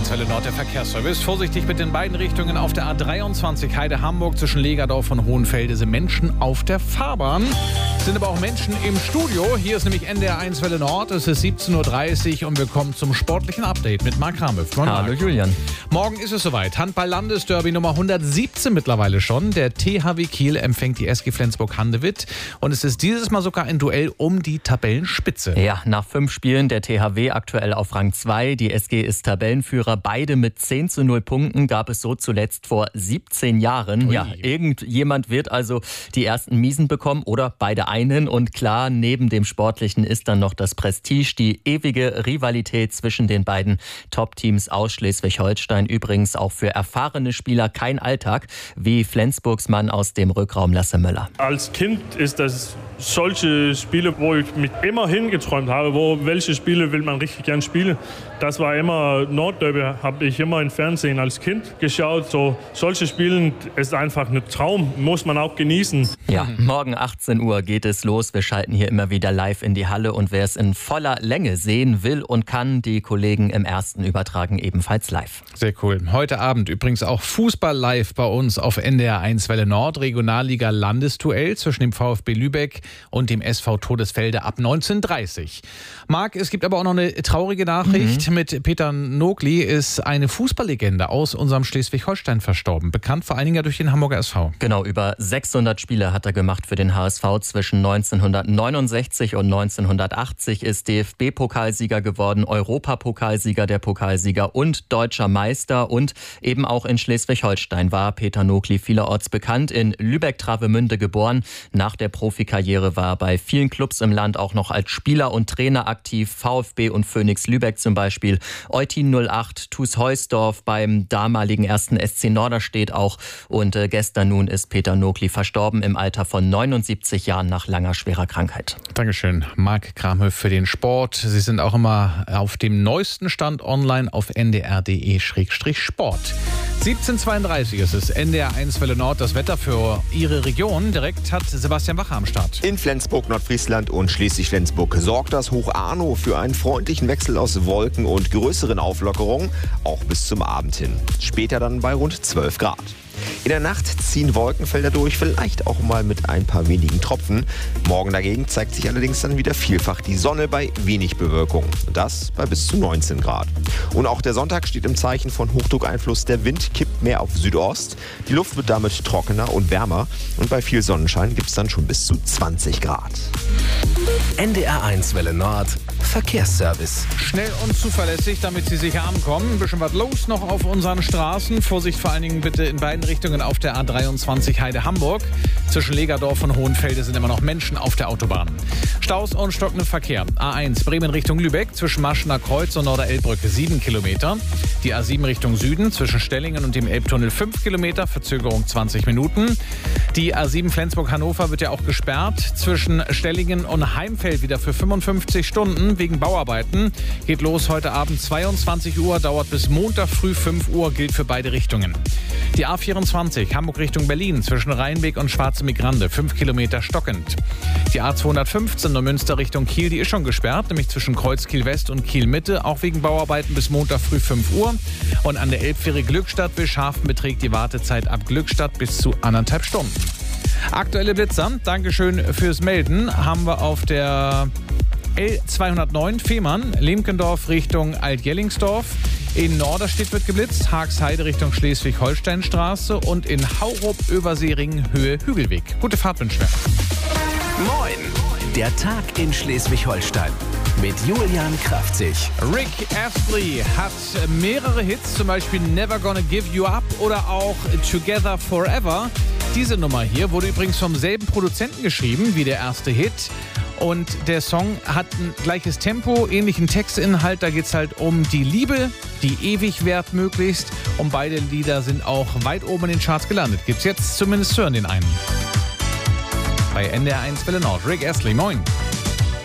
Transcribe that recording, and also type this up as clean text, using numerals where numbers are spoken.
1 Welle Nord, der Verkehrsservice. Vorsichtig mit den beiden Richtungen auf der A23 Heide-Hamburg zwischen Legerdorf und Hohenfelde sind Menschen auf der Fahrbahn. Sind aber auch Menschen im Studio. Hier ist nämlich NDR 1 Welle Nord. Es ist 17.30 Uhr und wir kommen zum sportlichen Update mit Marc Ramöw. Hallo Julian. Morgen ist es soweit. Handball-Landesderby Nummer 117 mittlerweile schon. Der THW Kiel empfängt die SG Flensburg-Handewitt. Und es ist dieses Mal sogar ein Duell um die Tabellenspitze. Ja, nach 5 Spielen der THW aktuell auf Rang 2. Die SG ist Tabellenführer. Beide mit 10:0 Punkten. Gab es so zuletzt vor 17 Jahren. Ui. Ja, irgendjemand wird also die ersten Miesen bekommen oder beide einen. Und klar, neben dem Sportlichen ist dann noch das Prestige, die ewige Rivalität zwischen den beiden Top-Teams aus Schleswig-Holstein. Übrigens auch für erfahrene Spieler kein Alltag, wie Flensburgs Mann aus dem Rückraum Lasse Möller. Als Kind ist das solche Spiele, wo ich mich immer hingeträumt habe, welche Spiele will man richtig gern spielen. Das war immer Nordderby, habe ich immer im Fernsehen als Kind geschaut. Solche Spiele ist einfach ein Traum, muss man auch genießen. Ja, morgen 18 Uhr geht es los. Wir schalten hier immer wieder live in die Halle und wer es in voller Länge sehen will und kann, die Kollegen im Ersten übertragen ebenfalls live. Sehr cool. Heute Abend übrigens auch Fußball live bei uns auf NDR 1 Welle Nord. Regionalliga Landesduell zwischen dem VfB Lübeck und dem SV Todesfelde ab 19:30. Marc, es gibt aber auch noch eine traurige Nachricht. Mit Peter Nogli ist eine Fußballlegende aus unserem Schleswig-Holstein verstorben. Bekannt vor allen Dingen durch den Hamburger SV. Genau, über 600 Spiele hat er gemacht für den HSV. Zwischen 1969 und 1980 ist DFB-Pokalsieger geworden, Europapokalsieger, der Pokalsieger und deutscher Meister. Und eben auch in Schleswig-Holstein war Peter Nogli vielerorts bekannt. In Lübeck-Travemünde geboren. Nach der Profikarriere war er bei vielen Clubs im Land auch noch als Spieler und Trainer aktiv. VfB und Phoenix Lübeck zum Beispiel. Eutin 08, TuS Heusdorf, beim damaligen 1. SC Norderstedt auch. Und gestern nun ist Peter Nogli verstorben im Alter von 79 Jahren nach langer schwerer Krankheit. Dankeschön, Marc Ramöw für den Sport. Sie sind auch immer auf dem neuesten Stand online auf ndr.de/sport. 17:32 ist es, NDR 1 Welle Nord. Das Wetter für Ihre Region. Direkt hat Sebastian Wacher am Start. In Flensburg, Nordfriesland und Schleswig-Flensburg sorgt das Hoch Arno für einen freundlichen Wechsel aus Wolken und größeren Auflockerungen, auch bis zum Abend hin. Später dann bei rund 12 Grad. In der Nacht ziehen Wolkenfelder durch, vielleicht auch mal mit ein paar wenigen Tropfen. Morgen dagegen zeigt sich allerdings dann wieder vielfach die Sonne bei wenig Bewölkung. Das bei bis zu 19 Grad. Und auch der Sonntag steht im Zeichen von Hochdruckeinfluss. Der Wind kippt mehr auf Südost. Die Luft wird damit trockener und wärmer. Und bei viel Sonnenschein gibt es dann schon bis zu 20 Grad. NDR 1 Welle Nord. Verkehrsservice. Schnell und zuverlässig, damit Sie sicher ankommen. Ein bisschen was los noch auf unseren Straßen. Vorsicht vor allen Dingen bitte in beiden Richtungen auf der A23 Heide-Hamburg. Zwischen Legerdorf und Hohenfelde sind immer noch Menschen auf der Autobahn. Staus und stockender Verkehr. A1 Bremen Richtung Lübeck zwischen Maschener Kreuz und Norderelbbrücke 7 Kilometer. Die A7 Richtung Süden zwischen Stellingen und dem Elbtunnel 5 Kilometer, Verzögerung 20 Minuten. Die A7 Flensburg-Hannover wird ja auch gesperrt. Zwischen Stellingen und Heimfeld wieder für 55 Stunden wegen Bauarbeiten. Geht los heute Abend 22 Uhr, dauert bis Montag früh 5 Uhr, gilt für beide Richtungen. Die A24 Hamburg Richtung Berlin zwischen Rheinweg und Schwarze Migrande 5 Kilometer stockend. Die A215 Neumünster Richtung Kiel, die ist schon gesperrt, nämlich zwischen Kreuz Kiel West und Kiel Mitte, auch wegen Bauarbeiten bis Montag früh 5 Uhr. Und an der Elbfähre Glückstadt-Wilschafen beträgt die Wartezeit ab Glückstadt bis zu 1,5 Stunden. Aktuelle Blitzer, Dankeschön fürs Melden, haben wir auf der L209 Fehmarn, Lemkendorf Richtung Altjellingsdorf. In Norderstedt wird geblitzt, Haagsheide Richtung Schleswig-Holstein-Straße und in Haurup-Überseering Höhe Hügelweg. Gute Fahrt wünschen wir. Moin! Der Tag in Schleswig-Holstein mit Julian Kraftzig. Rick Astley hat mehrere Hits, zum Beispiel Never Gonna Give You Up oder auch Together Forever. Diese Nummer hier wurde übrigens vom selben Produzenten geschrieben wie der erste Hit. Und der Song hat ein gleiches Tempo, ähnlichen Textinhalt. Da geht es halt um die Liebe, die ewig währt möglichst. Und beide Lieder sind auch weit oben in den Charts gelandet. Gibt's jetzt zumindest zu hören, den einen. Bei NDR 1 Welle Nord. Rick Astley, moin.